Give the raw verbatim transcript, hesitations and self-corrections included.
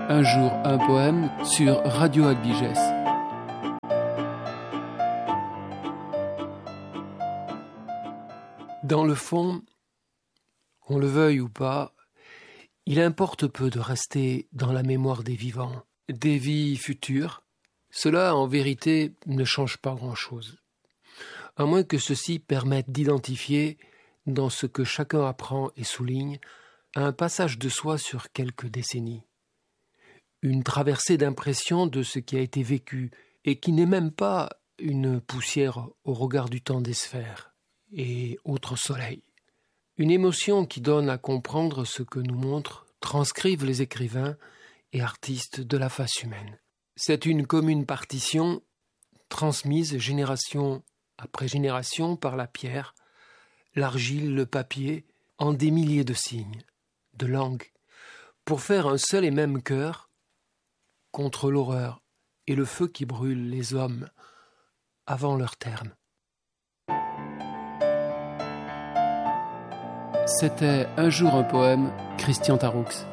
Un jour, un poème sur Radio Albiges. Dans le fond, on le veuille ou pas, il importe peu de rester dans la mémoire des vivants, des vies futures. Cela, en vérité, ne change pas grand-chose, à moins que ceci permette d'identifier, dans ce que chacun apprend et souligne, un passage de soi sur quelques décennies. Une traversée d'impressions de ce qui a été vécu et qui n'est même pas une poussière au regard du temps des sphères et autres soleils. Une émotion qui donne à comprendre ce que nous montrent, transcrivent les écrivains et artistes de la face humaine. C'est une commune partition transmise génération après génération par la pierre, l'argile, le papier, en des milliers de signes, de langues, pour faire un seul et même cœur contre l'horreur et le feu qui brûle les hommes avant leur terme. C'était Un jour un poème, Christian Taroux.